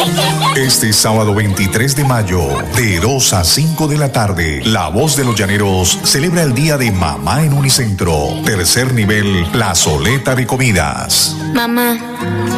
Este sábado 23 de mayo, de 2 a 5 de la tarde, La Voz de los Llaneros celebra el Día de Mamá en Unicentro. Tercer nivel, plazoleta de comidas. Mamá,